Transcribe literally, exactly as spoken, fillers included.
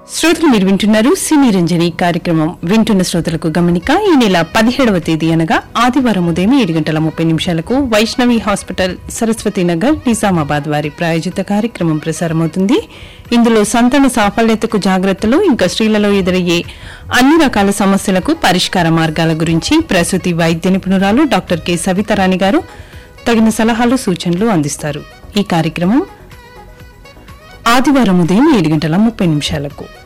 శ్రోతలు మీరు వింటున్నారు సినీ రంజని కార్యక్రమం. వింటున్న శ్రోతలకు గమనిక, ఈ నెల పదిహేడవ తేదీ అనగా ఆదివారం ఉదయం ఏడు గంటల ముప్పై నిమిషాలకు వైష్ణవి హాస్పిటల్, సరస్వతి నగర్, నిజామాబాద్ వారి ప్రాయోజిత కార్యక్రమం ప్రసారమవుతుంది. ఇందులో సంతాన సాఫల్యతకు జాగ్రత్తలు, ఇంకా స్త్రీలలో ఎదురయ్యే అన్ని రకాల సమస్యలకు పరిష్కార మార్గాల గురించి ప్రసూతి వైద్య నిపుణురాలు డాక్టర్ కె సవితారాణి గారు తగిన సలహాలు, సూచనలు అందిస్తారు. ఈ కార్యక్రమం ఆదివారం ఉదయం ఏడు గంటల ముప్పై నిమిషాలకు.